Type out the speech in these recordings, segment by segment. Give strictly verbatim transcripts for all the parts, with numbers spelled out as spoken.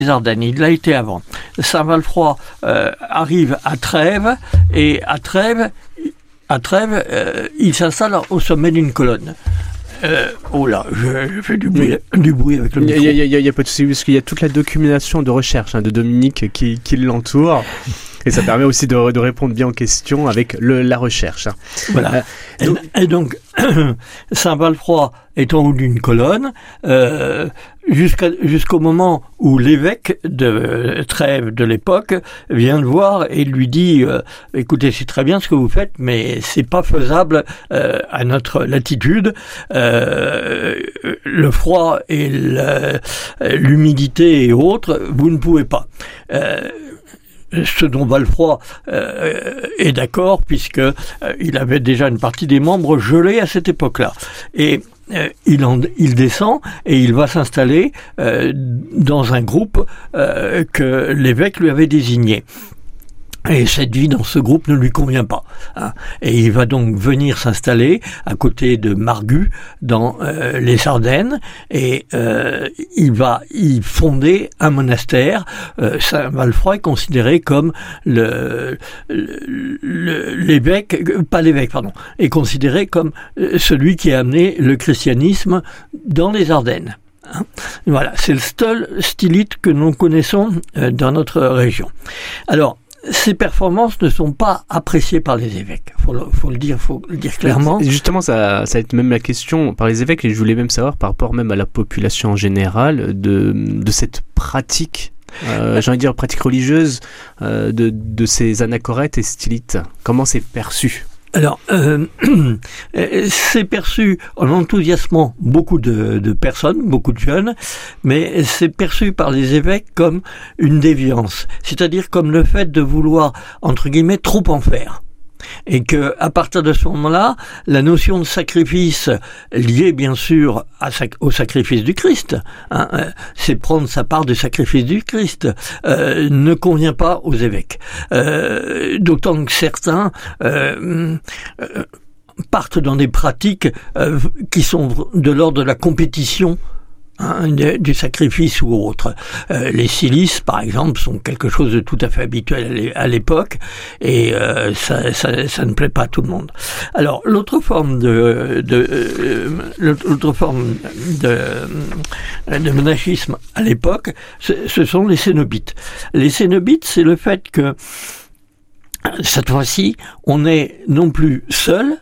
les Ardennes, il l'a été avant. Saint Walfroy euh, arrive à Trèves, et à Trèves, à Trèves euh, il s'installe au sommet d'une colonne. Euh, oh là, je, je fais du bruit, du bruit avec le micro. Il n'y a, a, a pas de souci, parce qu'il y a toute la documentation de recherche hein, de Dominique qui, qui l'entoure. Et ça permet aussi de, de répondre bien aux questions avec le, la recherche. Hein. Voilà. Euh, donc, et, et donc, Saint Walfroy est en haut d'une colonne, euh, jusqu'à, jusqu'au moment où l'évêque de Trèves de l'époque vient le voir et lui dit euh, « Écoutez, c'est très bien ce que vous faites, mais c'est pas faisable euh, à notre latitude. Euh, le froid et le, l'humidité et autres, vous ne pouvez pas. Euh, » Ce dont Walfroy euh, est d'accord, puisque euh, il avait déjà une partie des membres gelés à cette époque-là. Et euh, il, en, il descend et il va s'installer euh, dans un groupe euh, que l'évêque lui avait désigné. Et cette vie dans ce groupe ne lui convient pas. Hein. Et il va donc venir s'installer à côté de Margus, dans euh, les Ardennes, et euh, il va y fonder un monastère. Euh, Saint Walfroy est considéré comme le, le, le l'évêque, pas l'évêque, pardon, est considéré comme celui qui a amené le christianisme dans les Ardennes. Hein. Voilà, c'est le seul stylite que nous connaissons euh, dans notre région. Alors, ces performances ne sont pas appréciées par les évêques. Faut le, faut le dire, faut le dire clairement. Justement, ça, ça va être même la question par les évêques, et je voulais même savoir par rapport même à la population en général de, de cette pratique, euh, j'ai envie de dire pratique religieuse, euh, de, de ces anachorètes et stylites. Comment c'est perçu ? Alors, euh, c'est perçu en enthousiasmant beaucoup de, de personnes, beaucoup de jeunes, mais c'est perçu par les évêques comme une déviance, c'est-à-dire comme le fait de vouloir, entre guillemets, trop en faire. Et que, à partir de ce moment-là, la notion de sacrifice liée bien sûr à, au sacrifice du Christ, hein, c'est prendre sa part du sacrifice du Christ, euh, ne convient pas aux évêques. Euh, d'autant que certains euh, euh, partent dans des pratiques euh, qui sont de l'ordre de la compétition. Hein, du sacrifice ou autre. Euh, les silices, par exemple, sont quelque chose de tout à fait habituel à l'époque, et euh, ça, ça, ça ne plaît pas à tout le monde. Alors, l'autre forme de, de euh, l'autre forme de, de monachisme à l'époque, ce, ce sont les cénobites. Les cénobites, c'est le fait que cette fois-ci, on est non plus seul.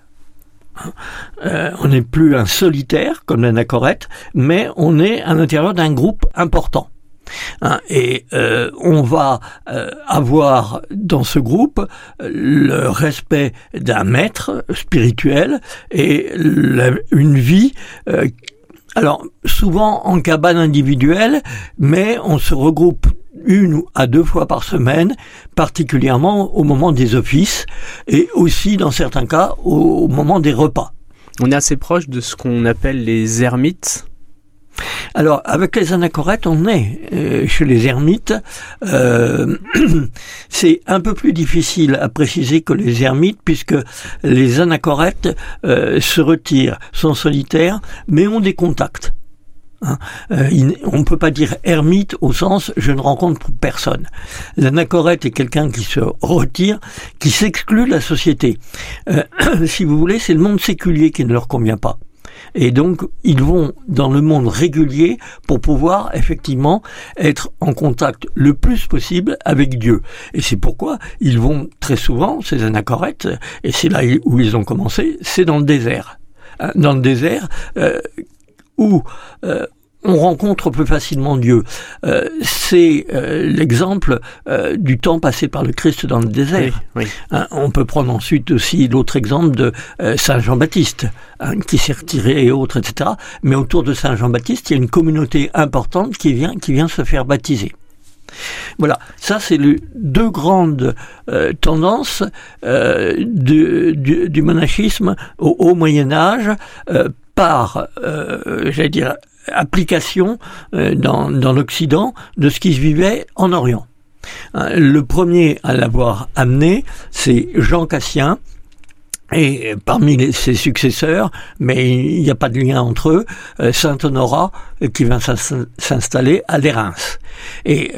Euh, on n'est plus un solitaire comme l'anachorète, mais on est à l'intérieur d'un groupe important. Hein, et euh, on va euh, avoir dans ce groupe le respect d'un maître spirituel et la, une vie euh, alors souvent en cabane individuelle, mais on se regroupe une à deux fois par semaine, particulièrement au moment des offices et aussi dans certains cas au, au moment des repas. On est assez proche de ce qu'on appelle les ermites. Alors, avec les anachorètes, on est euh, chez les ermites. Euh, c'est un peu plus difficile à préciser que les ermites, puisque les anachorètes euh, se retirent, sont solitaires, mais ont des contacts. Hein, euh, il, on ne peut pas dire ermite au sens je ne rencontre personne. L'anachorète est quelqu'un qui se retire, qui s'exclut de la société. Euh, si vous voulez, c'est le monde séculier qui ne leur convient pas. Et donc, ils vont dans le monde régulier pour pouvoir effectivement être en contact le plus possible avec Dieu. Et c'est pourquoi ils vont très souvent, ces anachorètes, et c'est là où ils ont commencé, c'est dans le désert. Hein, dans le désert, euh, où euh, on rencontre plus facilement Dieu. Euh, c'est euh, l'exemple euh, du temps passé par le Christ dans le désert. Oui, oui. Hein, on peut prendre ensuite aussi l'autre exemple de euh, Saint Jean-Baptiste, hein, qui s'est retiré et autres, et cetera. Mais autour de Saint Jean-Baptiste, il y a une communauté importante qui vient, qui vient se faire baptiser. Voilà, ça c'est les deux grandes euh, tendances euh, du, du, du monachisme au, au Moyen-Âge, euh, par, euh, j'allais dire, application euh, dans, dans l'Occident de ce qui se vivait en Orient. Hein, le premier à l'avoir amené, c'est Jean Cassien, Et parmi les, ses successeurs, mais il n'y a pas de lien entre eux, euh, saint Honorat euh, qui vint s'installer à Lérins. Et